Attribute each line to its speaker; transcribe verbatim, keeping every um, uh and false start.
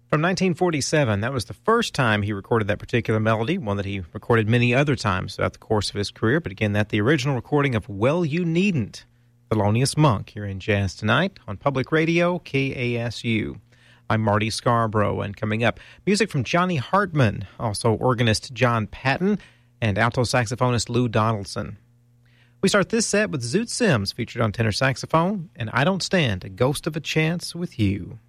Speaker 1: From nineteen forty-seven, that was the first time he recorded that particular melody, one that he recorded many other times throughout the course of his career. But again, that the original recording of Well You Needn't, Thelonious Monk, here in Jazz Tonight on Public Radio, K A S U. I'm Marty Scarborough, and coming up, music from Johnny Hartman, also organist John Patton, and alto saxophonist Lou Donaldson. We start this set with Zoot Sims, featured on tenor saxophone, and I Don't Stand a Ghost of a Chance with You.